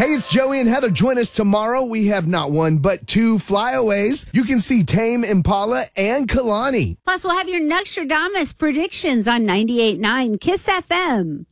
Hey, it's Joey and Heather. Join us tomorrow. We have not one, but two flyaways. You can see Tame Impala and Kalani. Plus, we'll have your Nostradamus predictions on 98.9 KISS FM.